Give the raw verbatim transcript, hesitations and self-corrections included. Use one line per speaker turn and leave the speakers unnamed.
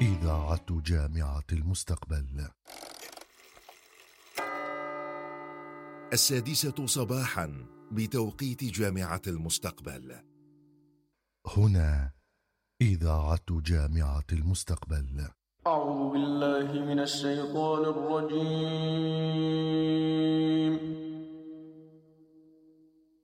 إذاعة جامعة المستقبل.
السادسة صباحا بتوقيت جامعة المستقبل.
هنا إذاعة جامعة المستقبل.
أعوذ بالله من الشيطان الرجيم.